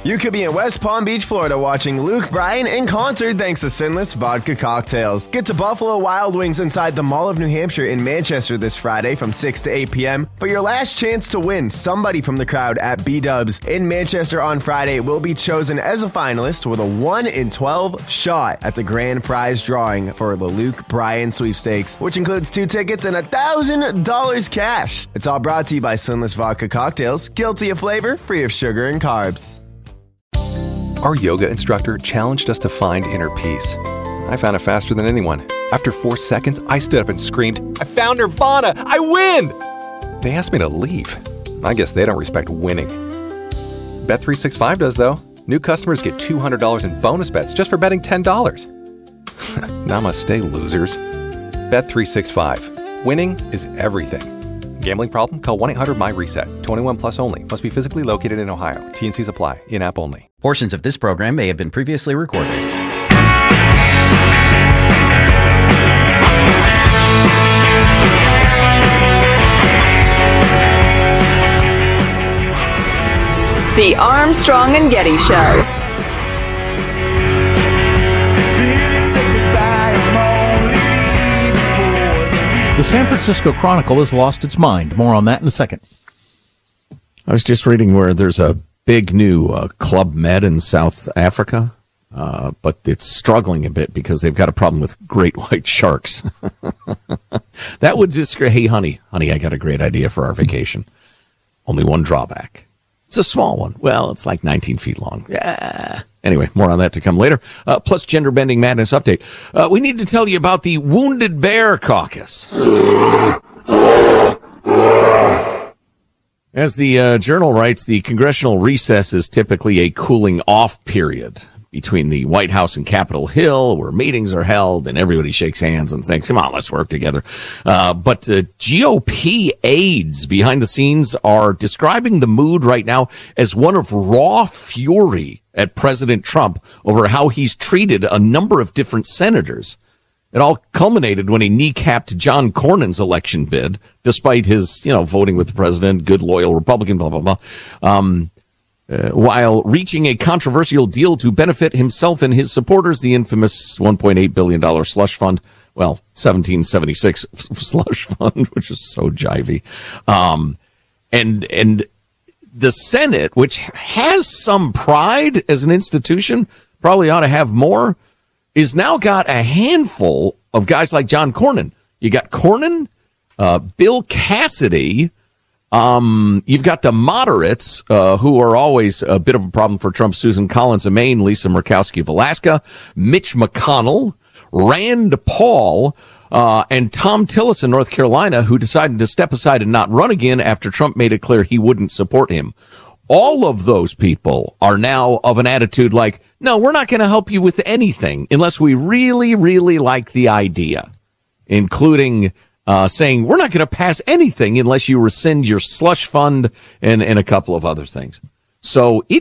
You could be in West Palm Beach, Florida watching Luke Bryan in concert thanks to Sinless Vodka Cocktails. Get to Buffalo Wild Wings inside the Mall of New Hampshire in Manchester this Friday from 6 to 8 p.m. for your last chance to win. Somebody from the crowd at B-Dubs in Manchester on Friday will be chosen as a finalist with a 1 in 12 shot at the grand prize drawing for the Luke Bryan sweepstakes, which includes 2 tickets and $1,000 cash. It's all brought to you by Sinless Vodka Cocktails, guilty of flavor, free of sugar and carbs. Our yoga instructor challenged us to find inner peace. I found it faster than anyone. After 4 seconds, I stood up and screamed, "I found Nirvana! I win!" They asked me to leave. I guess they don't respect winning. Bet365 does, though. New customers get $200 in bonus bets just for betting $10. Namaste, losers. Bet365. Winning is everything. Gambling problem? Call 1-800-MY-RESET. 21 plus only. Must be physically located in Ohio. T&Cs apply. In-app only. Portions of this program may have been previously recorded. The Armstrong and Getty Show. The San Francisco Chronicle has lost its mind. More on that in a second. I was just reading where there's a big new Club Med in South Africa, but it's struggling a bit because they've got a problem with great white sharks. That would just, hey, honey, I got a great idea for our vacation. Only one drawback. It's a small one. Well, it's like 19 feet long. Yeah. Anyway, more on that to come later. Plus, Gender Bending Madness update. We need to tell you about the Wounded Bear Caucus. As the Journal writes, the congressional recess is typically a cooling off period between the White House and Capitol Hill, where meetings are held and everybody shakes hands and thinks, come on, let's work together. But GOP aides behind the scenes are describing the mood right now as one of raw fury at President Trump over how he's treated a number of different senators. It all culminated when he kneecapped John Cornyn's election bid, despite his, voting with the president, good, loyal Republican, blah, blah, blah. While reaching a controversial deal to benefit himself and his supporters, the infamous $1.8 billion slush fund, 1776 slush fund, which is so jivey. And the Senate, which has some pride as an institution, probably ought to have more, is now got a handful of guys like John Cornyn. You got Cornyn, Bill Cassidy. You've got the moderates, who are always a bit of a problem for Trump: Susan Collins of Maine, Lisa Murkowski of Alaska, Mitch McConnell, Rand Paul, and Tom Tillis in North Carolina, who decided to step aside and not run again after Trump made it clear he wouldn't support him. All of those people are now of an attitude like, no, we're not going to help you with anything unless we really, really like the idea, including saying we're not going to pass anything unless you rescind your slush fund and a couple of other things. So it